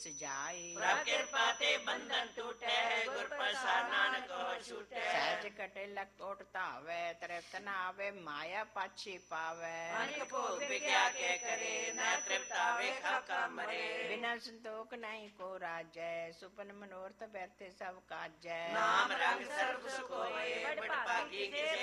ਸਜਾਈ। ਪ੍ਰਭ ਕਿਰਪਾ ਤੇ ਬੰਧਨ ਟੂਟੈ, ਗੁਰ ਪ੍ਰਸਾਦ ਨਾਨਕ ਹੋਇ ਛੂਟੈ। ਸਹਿਜ ਕਟੇ ਲਕੋਟ ਧਾਵੈ, ਤ੍ਰਿਪਤ ਨ ਆਵੇ ਮਾਇਆ ਪਾਛੀ ਪਾਵੈ। ਅਨੇਕ ਭੋਗ ਵਿਗਿਆ ਕੇ ਕਰੇ, ਨ ਤ੍ਰਿਪਤ ਆਵੇ ਖਾਕਾ ਮਰੇ। ਬਿਨਾ ਸੰਤੋਖ ਨਹੀਂ ਕੋ ਰਾਜੈ, ਸੁਪਨ ਮਨੋਰਥ ਬੈਠੇ ਸਭ ਕਾਜੈ। ਨਾਮ ਰੰਗ ਸਰਬ ਸੁਖ ਹੋਏ, ਬੜ ਭਾਗੀ ਕਿਸੇ